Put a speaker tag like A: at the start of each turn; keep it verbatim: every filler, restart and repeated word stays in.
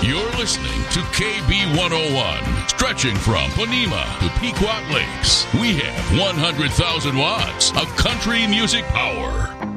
A: You're listening to K B one oh one. Stretching from Ponema to Pequot Lakes, we have one hundred thousand watts of country music power.